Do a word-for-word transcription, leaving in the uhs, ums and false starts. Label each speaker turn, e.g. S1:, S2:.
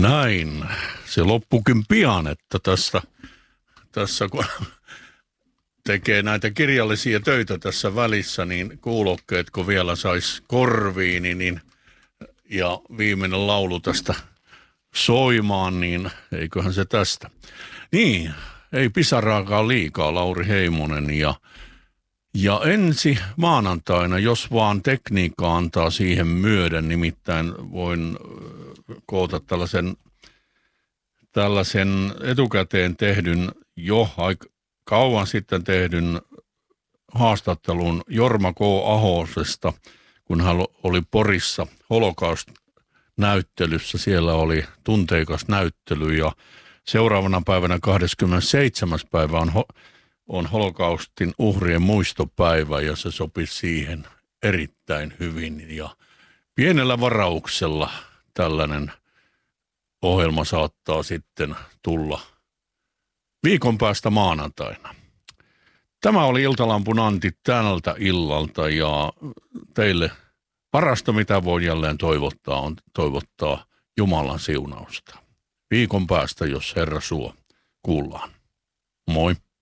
S1: Näin. Se loppukin pian, että tässä, tässä kun tekee näitä kirjallisia töitä tässä välissä, niin kuulokkeet kun vielä saisi korviini, niin, ja viimeinen laulu tästä soimaan, niin eiköhän se tästä. Niin, ei pisaraakaan liikaa, Lauri Heimonen, ja, ja ensi maanantaina, jos vaan tekniikka antaa siihen myöden, nimittäin voin koota tällaisen, tällaisen etukäteen tehdyn, jo aika kauan sitten tehdyn haastattelun Jorma K. Ahosesta, kun hän oli Porissa Holocaust-näyttelyssä. Siellä oli tunteikas näyttely ja seuraavana päivänä kahdeskymmenesseitsemäs päivä on, on Holocaustin uhrien muistopäivä ja se sopi siihen erittäin hyvin. Ja pienellä varauksella tällainen ohjelma saattaa sitten tulla viikon päästä maanantaina. Tämä oli Iltalampun Antti tältä illalta ja teille parasta, mitä voi jälleen toivottaa, on toivottaa Jumalan siunausta. Viikon päästä, jos Herra suo, kuullaan. Moi.